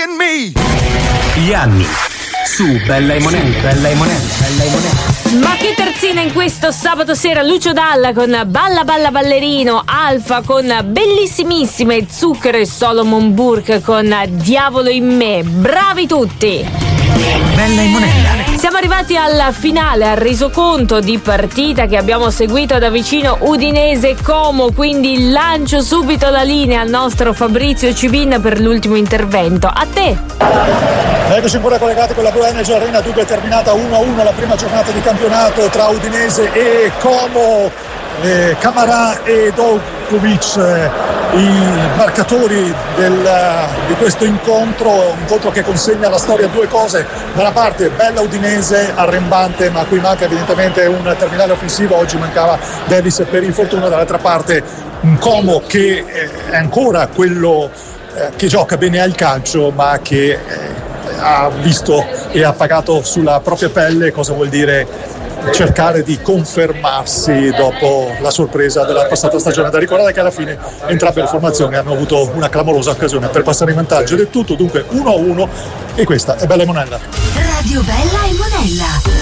Gli anni su Bella e Monella. Ma che terzina in questo sabato sera? Lucio Dalla con Balla Balla Ballerino, Alfa con Bellissimissime, Zucchero e Solomon Burke con Diavolo in me. Bravi tutti! Bella e Monella. Siamo arrivati alla finale, al resoconto di partita che abbiamo seguito da vicino Udinese Como, quindi lancio subito la linea al nostro Fabrizio Cibin per l'ultimo intervento. A te! Eccoci ancora collegati con la Blue Energy Arena, dunque è terminata 1-1 la prima giornata di campionato tra Udinese e Como. Camarà e Dovkovic i marcatori di questo incontro che consegna alla storia due cose: da una parte bella Udinese arrembante, ma qui manca evidentemente un terminale offensivo, oggi mancava Davis per infortunio; dall'altra parte un Como che è ancora quello che gioca bene al calcio, ma che ha visto e ha pagato sulla propria pelle cosa vuol dire cercare di confermarsi dopo la sorpresa della passata stagione. Da ricordare che alla fine entrambe le formazioni hanno avuto una clamorosa occasione per passare in vantaggio del tutto, dunque 1-1, e questa è Bella e Monella. Radio Bella e Monella.